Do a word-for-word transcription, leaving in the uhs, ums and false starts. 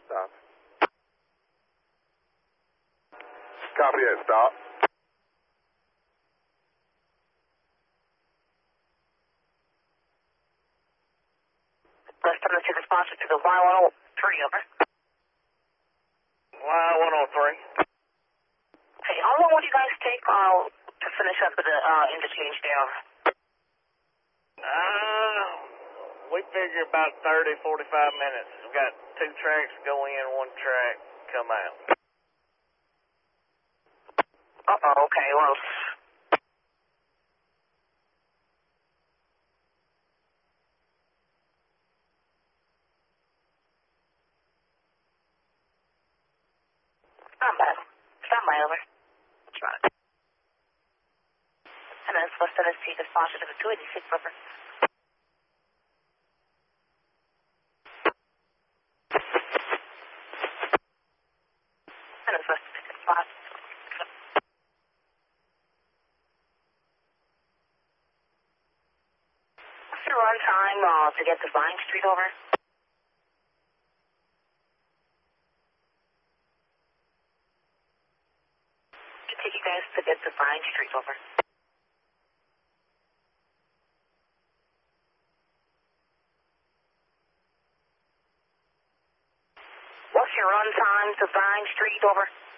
Stop. Copy that, stop. Let's turn to the sponsor to the Y one oh three, over. Y one oh three. Hey, how long would you guys take uh, to finish up the uh, interchange there? Uh, we figure about thirty, forty-five minutes. We've got two tracks go in, one track come out. Uh-oh, okay, well... Stand by. Stand by, over. That's right. And then it's supposed to see the sponsor to the two eighty-six, over. And it's supposed to see the sponsor. What's your run time uh, to get to Vine Street, over? Take you guys to get to Vine Street, over. What's your run time to Vine Street, over?